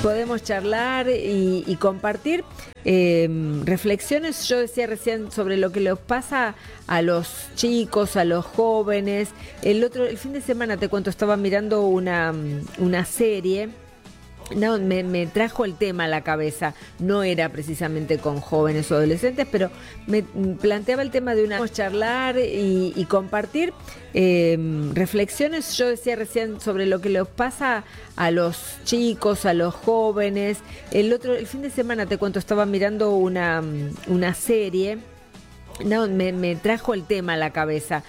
podemos charlar y compartir reflexiones. Yo decía recién sobre lo que les pasa a los chicos, a los jóvenes. El fin de semana, te cuento, estaba mirando una serie. No, me trajo el tema a la cabeza. No era precisamente con jóvenes o adolescentes, pero me planteaba el tema de charlar y compartir reflexiones. Yo decía recién sobre lo que les pasa a los chicos, a los jóvenes. El fin de semana, te cuento, estaba mirando una serie. No, me trajo el tema a la cabeza.